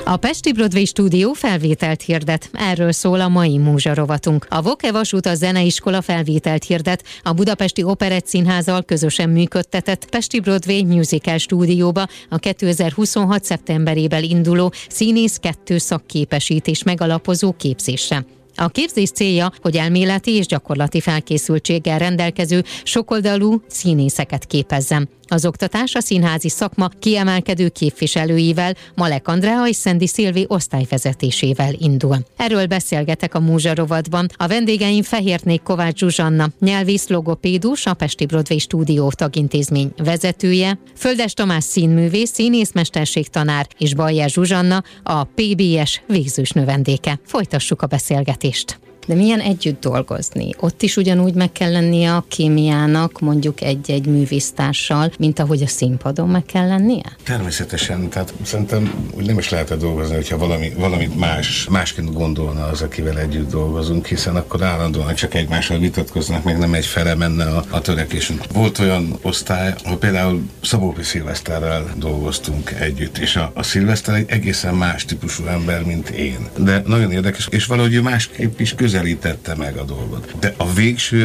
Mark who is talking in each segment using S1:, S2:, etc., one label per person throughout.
S1: A Pesti Broadway stúdió felvételt hirdet. Erről szól a mai Múzsa rovatunk. A Voke Vasút Zeneiskola felvételt hirdet a Budapesti Operett Színházzal közösen működtetett Pesti Broadway Musical stúdióba a 2026. szeptemberében induló Színész 2 szakképesítés megalapozó képzésre. A képzés célja, hogy elméleti és gyakorlati felkészültséggel rendelkező sokoldalú színészeket képezzen. Az oktatás a színházi szakma kiemelkedő képviselőivel, Malek Andrea és Szendi Szilvi osztályvezetésével indul. Erről beszélgetek a Múzsa rovatban. A vendégeim Fehértnék Kovács Zsuzsanna, nyelvész logopédus, a Pesti Broadway stúdió tagintézmény vezetője, Földes Tamás színművész, színészmesterségtanár és Bajer Zsuzsanna, a PBS végzős növendéke. Folytassuk a beszélgetést. De milyen együtt dolgozni? Ott is ugyanúgy meg kell lennie a kémiának, mondjuk egy művésztársal, mint ahogy a színpadon meg kell lennie?
S2: Természetesen, tehát szerintem úgy nem is lehet dolgozni, hogyha valamit másként gondolna az, akivel együtt dolgozunk, hiszen akkor állandóan csak egymással vitatkoznak, meg nem egyfele menne a törekésünk. Volt olyan osztály, ahol például Szabó Szilveszterrel dolgoztunk együtt, és a Szilveszter egy egészen más típusú ember, mint én. De nagyon érdekes, és valahogy másképp is közelítette meg a dolgot. De a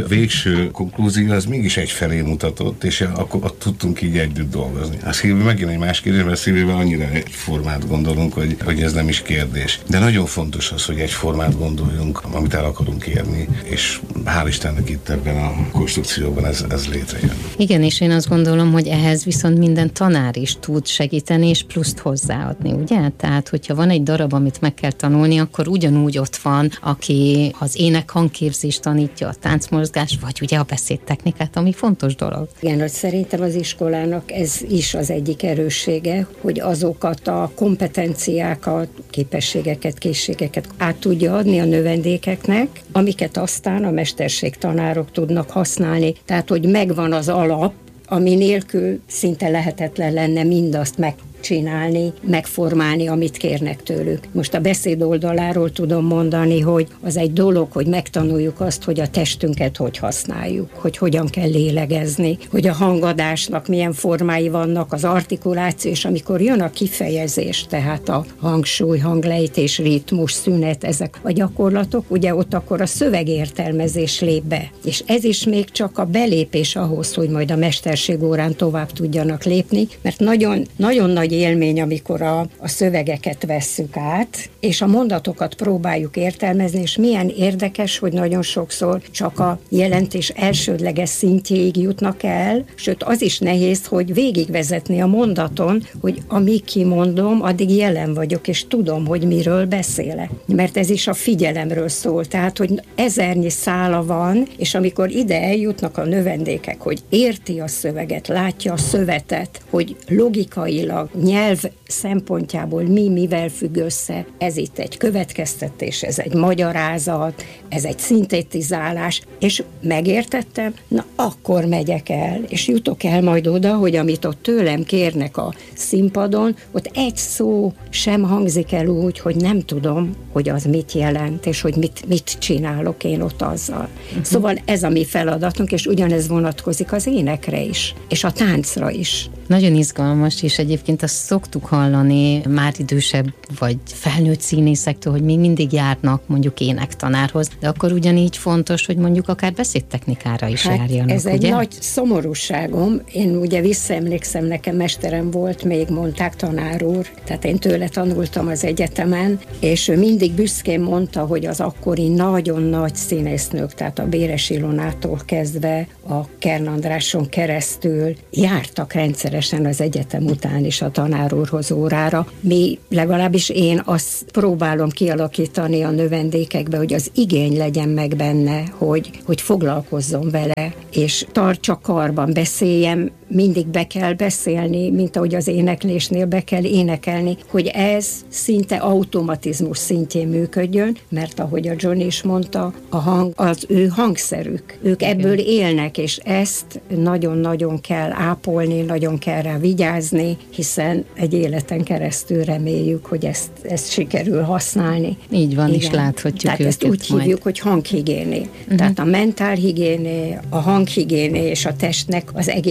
S2: végső konklúzió az mégis egyfelé mutatott, és akkor ott tudtunk így együtt dolgozni. A Szilvi megint egy más kérdés, mert Szilvivel annyira egyformát gondolunk, hogy ez nem is kérdés. De nagyon fontos az, hogy egyformát gondoljunk, amit el akarunk érni, és hál' Istennek itt ebben a konstrukcióban ez létrejön.
S1: Igen, és én azt gondolom, hogy ehhez viszont minden tanár is tud segíteni, és pluszt hozzáadni, ugye? Tehát, hogyha van egy darab, amit meg kell tanulni, akkor ugyanúgy ott van, aki az ének-hangképzést tanítja, a táncmozgás, vagy ugye a beszédtechnikát, ami fontos dolog.
S3: Igen, hogy szerintem az iskolának ez is az egyik erőssége, hogy azokat a kompetenciákat, képességeket, készségeket át tudja adni a növendékeknek, amiket aztán a mesterségtanárok tudnak használni. Tehát, hogy megvan az alap, ami nélkül szinte lehetetlen lenne mindazt megcsinálni, megformálni, amit kérnek tőlük. Most a beszéd oldaláról tudom mondani, hogy az egy dolog, hogy megtanuljuk azt, hogy a testünket hogy használjuk, hogy hogyan kell lélegezni, hogy a hangadásnak milyen formái vannak, az artikuláció, és amikor jön a kifejezés, tehát a hangsúly, hanglejtés, ritmus, szünet, ezek a gyakorlatok, ugye ott akkor a szövegértelmezés lép be. És ez is még csak a belépés ahhoz, hogy majd a mesterségórán tovább tudjanak lépni, mert nagyon, nagyon nagy élmény, amikor a szövegeket vesszük át, és a mondatokat próbáljuk értelmezni, és milyen érdekes, hogy nagyon sokszor csak a jelentés elsődleges szintjéig jutnak el, sőt az is nehéz, hogy végigvezetni a mondaton, hogy amíg kimondom, addig jelen vagyok, és tudom, hogy miről beszélek. Mert ez is a figyelemről szól, tehát, hogy ezernyi szála van, és amikor ide eljutnak a növendékek, hogy érti a szöveget, látja a szövetet, hogy logikailag, nyelv szempontjából mivel függ össze, ez itt egy következtetés, ez egy magyarázat, ez egy szintetizálás, és megértettem, na akkor megyek el, és jutok el majd oda, hogy amit ott tőlem kérnek a színpadon, ott egy szó sem hangzik el úgy, hogy nem tudom, hogy az mit jelent, és hogy mit csinálok én ott azzal. Szóval ez a mi feladatunk, és ugyanez vonatkozik az énekre is, és a táncra is.
S1: Nagyon izgalmas, és egyébként azt szoktuk hallani már idősebb vagy felnőtt színészektől, hogy még mindig járnak mondjuk énektanárhoz, de akkor ugyanígy fontos, hogy mondjuk akár beszédtechnikára is járjanak,
S3: ez
S1: ugye?
S3: egy nagy szomorúságom. Én ugye visszaemlékszem, nekem mesterem volt, még mondták tanár úr, tehát én tőle tanultam az egyetemen, és ő mindig büszkén mondta, hogy az akkori nagyon nagy színésznők, tehát a Béres Ilonától kezdve a Kern Andráson keresztül jártak rendszeresen az egyetem után is a tanár úrhoz órára. Mi, legalábbis én azt próbálom kialakítani a növendékekbe, hogy az igény legyen meg benne, hogy foglalkozzon vele, és tartsa karban, beszéljem, mindig be kell beszélni, mint ahogy az éneklésnél be kell énekelni, hogy ez szinte automatizmus szintjén működjön, mert ahogy a Johnny is mondta, a hang az ő hangszerük. Ők ebből élnek, és ezt nagyon-nagyon kell ápolni, nagyon kell rá vigyázni, hiszen egy életen keresztül reméljük, hogy ezt sikerül használni.
S1: Így van, igen. És láthatjuk
S3: tehát
S1: őket
S3: ezt úgy
S1: majd
S3: hívjuk, hogy hanghigiéné. Tehát a mentálhigiéné, a hanghigiéné és a testnek az egészsége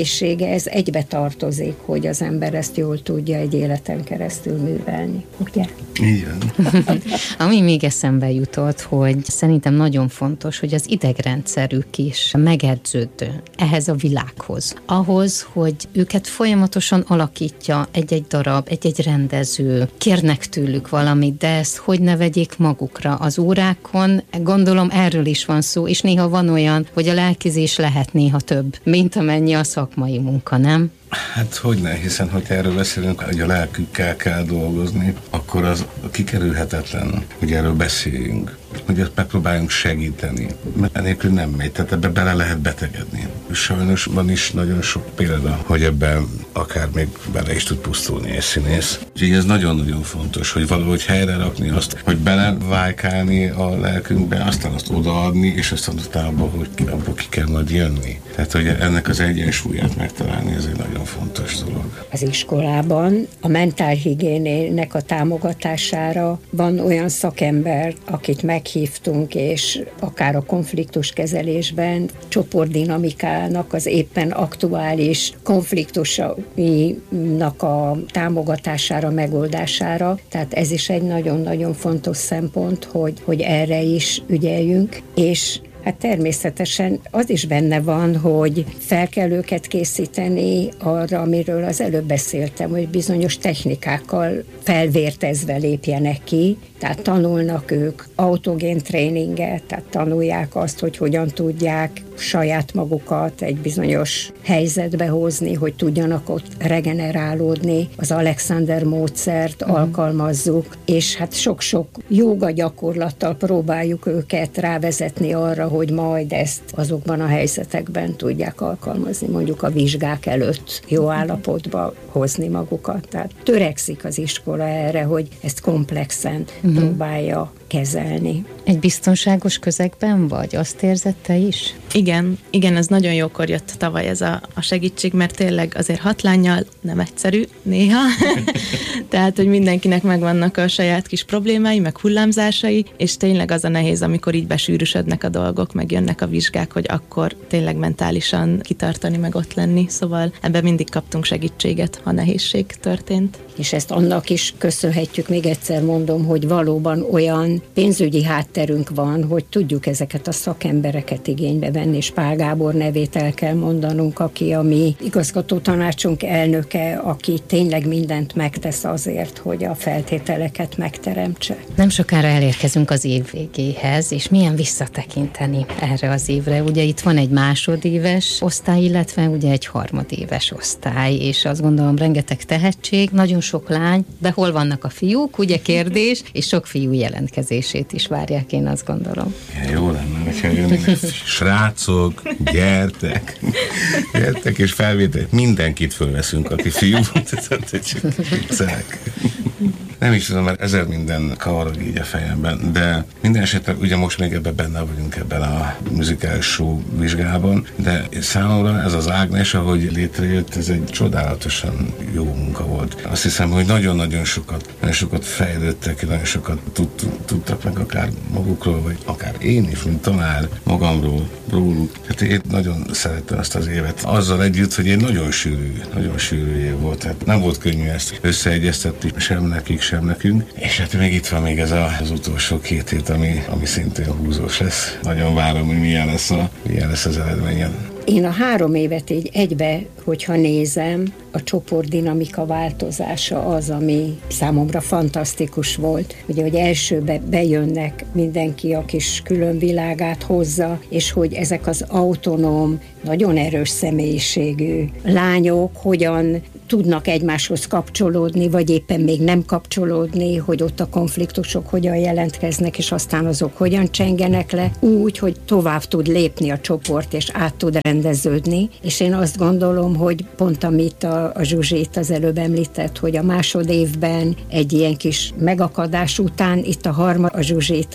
S3: ugye ez egybe tartozik, hogy az ember ezt jól tudja egy életen keresztül művelni, ugye?
S2: Igen.
S1: Ami még eszembe jutott, hogy szerintem nagyon fontos, hogy az idegrendszerük is megedződő ehhez a világhoz. Ahhoz, hogy őket folyamatosan alakítja egy-egy darab, egy-egy rendező, kérnek tőlük valamit, de ezt hogy ne vegyék magukra az órákon. Gondolom erről is van szó, és néha van olyan, hogy a lelkizés lehet néha több, mint amennyi a szakmai munka, nem?
S2: Hát hogyne, hiszen hogyha erről beszélünk, hogy a lelkükkel kell dolgozni, akkor az kikerülhetetlen, hogy erről beszéljünk, hogy ezt megpróbáljunk segíteni, mert enélkül nem megy, tehát ebbe bele lehet betegedni. Sajnos van is nagyon sok példa, hogy ebben akár még bele is tud pusztulni egy színész. Úgyhogy ez nagyon-nagyon fontos, hogy valahogy helyre rakni azt, hogy belevájkálni a lelkünkbe, aztán azt odaadni, és aztán utána, hogy abból ki kell majd jönni. Tehát, hogy ennek az egyensúlyát megtalálni, ez egy nagyon fontos dolog.
S3: Az iskolában a mentálhigiénének a támogatására van olyan szakember, akit meghívtunk, és akár a konfliktuskezelésben, csoportdinamikának az éppen aktuális konfliktusainak a támogatására, megoldására. Tehát ez is egy nagyon-nagyon fontos szempont, hogy erre is ügyeljünk, és hát természetesen az is benne van, hogy fel kell őket készíteni arra, amiről az előbb beszéltem, hogy bizonyos technikákkal felvértezve lépjenek ki, tehát tanulnak ők autogén tréninget, tehát tanulják azt, hogy hogyan tudják saját magukat egy bizonyos helyzetbe hozni, hogy tudjanak ott regenerálódni. Az Alexander módszert alkalmazzuk, és hát sok-sok jóga gyakorlattal próbáljuk őket rávezetni arra, hogy majd ezt azokban a helyzetekben tudják alkalmazni, mondjuk a vizsgák előtt jó állapotba hozni magukat. Tehát törekszik az iskola erre, hogy ezt komplexen próbálja kezelni.
S1: Egy biztonságos közegben vagy? Azt érzed te is?
S4: Igen, ez nagyon jókor jött tavaly ez a segítség, mert tényleg azért 6 lánnyal nem egyszerű néha. Tehát, hogy mindenkinek megvannak a saját kis problémái, meg hullámzásai, és tényleg az a nehéz, amikor így besűrűsödnek a dolgok, meg jönnek a vizsgák, hogy akkor tényleg mentálisan kitartani, meg ott lenni. Szóval ebben mindig kaptunk segítséget, ha nehézség történt.
S3: És ezt annak is köszönhetjük, még egyszer mondom, hogy valóban olyan pénzügyi hátterünk van, hogy tudjuk ezeket a szakembereket igénybe venni, és Pál Gábor nevét el kell mondanunk, aki a mi igazgatótanácsunk elnöke, aki tényleg mindent megtesz azért, hogy a feltételeket megteremtse.
S1: Nem sokára elérkezünk az év végéhez, és milyen visszatekinteni erre az évre. Ugye itt van egy másodéves osztály, illetve ugye egy harmadéves osztály, és azt gondolom rengeteg tehetség, nagyon sok lány, de hol vannak a fiúk, ugye kérdés, és sok fiú jelentkezését is várják, én azt gondolom.
S2: Jó lenne, hogyha jönnek srácok, gyertek és felvétel, mindenkit fölveszünk, aki fiú, nem is tudom, mert 1000 minden kavarog így a fejemben, de minden esetre ugye most még benne vagyunk ebben a musical show vizsgában, de számomra ez az Ágnes, ahogy létrejött, ez egy csodálatosan jó munka volt. Azt hiszem, hogy nagyon-nagyon sokat fejlődtek, nagyon sokat tudtak meg akár magukról, vagy akár én is, mint tanár, magamról, róluk. Hát én nagyon szerettem azt az évet. Azzal együtt, hogy egy nagyon sűrű év volt. Hát nem volt könnyű ezt összeegyeztetni, sem nekik, sem nekünk. És hát még itt van még ez az utolsó 2 hét, ami szintén húzós lesz. Nagyon várom, hogy milyen lesz az eredményen.
S3: Én a 3 évet így egybe, hogyha nézem, a csoportdinamika változása az, ami számomra fantasztikus volt. Ugye, hogy elsőbe bejönnek mindenki a kis külön világát hozza, és hogy ezek az autonóm, nagyon erős személyiségű lányok hogyan tudnak egymáshoz kapcsolódni, vagy éppen még nem kapcsolódni, hogy ott a konfliktusok hogyan jelentkeznek, és aztán azok hogyan csengenek le, úgy, hogy tovább tud lépni a csoport, és át tud rendeződni. És én azt gondolom, hogy pont amit a Zsuzsi az előbb említett, hogy a másodévben egy ilyen kis megakadás után, itt a Zsuzsi